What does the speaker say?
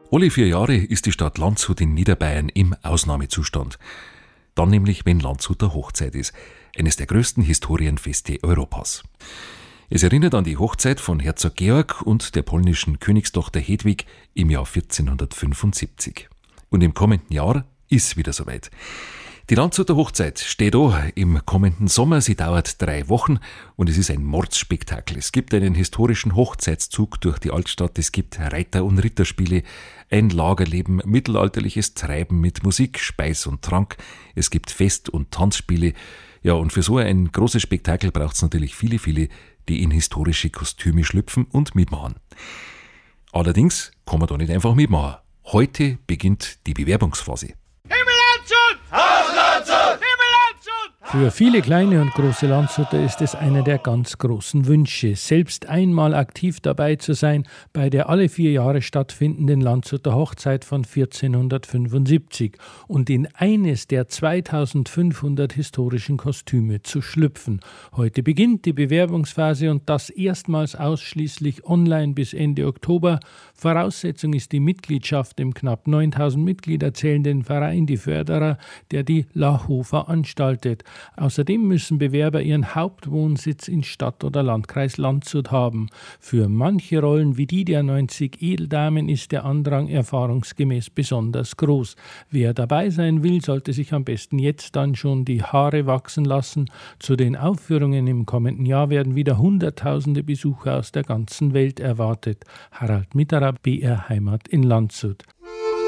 Alle 4 Jahre ist die Stadt Landshut in Niederbayern im Ausnahmezustand. Dann nämlich, wenn Landshuter Hochzeit ist, eines der größten Historienfeste Europas. Es erinnert an die Hochzeit von Herzog Georg und der polnischen Königstochter Hedwig im Jahr 1475. Und im kommenden Jahr ist wieder soweit. Die Landshuter Hochzeit steht an im kommenden Sommer. Sie dauert 3 Wochen und es ist ein Mordsspektakel. Es gibt einen historischen Hochzeitszug durch die Altstadt. Es gibt Reiter- und Ritterspiele, ein Lagerleben, mittelalterliches Treiben mit Musik, Speis und Trank. Es gibt Fest- und Tanzspiele. Ja, und für so ein großes Spektakel braucht es natürlich viele, die in historische Kostüme schlüpfen und mitmachen. Allerdings kann man da nicht einfach mitmachen. Heute beginnt die Bewerbungsphase. Für viele kleine und große Landshuter ist es einer der ganz großen Wünsche, selbst einmal aktiv dabei zu sein bei der alle 4 Jahre stattfindenden Landshuter Hochzeit von 1475 und in eines der 2500 historischen Kostüme zu schlüpfen. Heute beginnt die Bewerbungsphase und das erstmals ausschließlich online bis Ende Oktober. Voraussetzung ist die Mitgliedschaft im knapp 9000 Mitglieder zählenden Verein Die Förderer, der die LAHO veranstaltet. Außerdem müssen Bewerber ihren Hauptwohnsitz in Stadt oder Landkreis Landshut haben. Für manche Rollen wie die der 90 Edeldamen ist der Andrang erfahrungsgemäß besonders groß. Wer dabei sein will, sollte sich am besten jetzt dann schon die Haare wachsen lassen. Zu den Aufführungen im kommenden Jahr werden wieder Hunderttausende Besucher aus der ganzen Welt erwartet. Harald Mitterer, BR Heimat in Landshut.